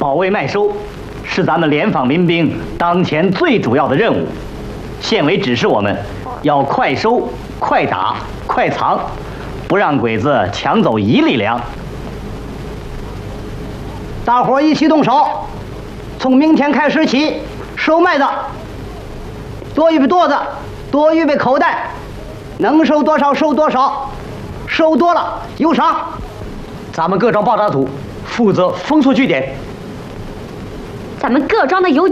保卫麦收是咱们联防民兵当前最主要的任务。县委指示我们要快收、快打、快藏，不让鬼子抢走一粒粮。大伙一起动手，从明天开始起收麦子，多预备垛子，多预备口袋，能收多少收多少，收多了有赏。咱们各庄报打土负责封锁据点。 咱们各庄的邮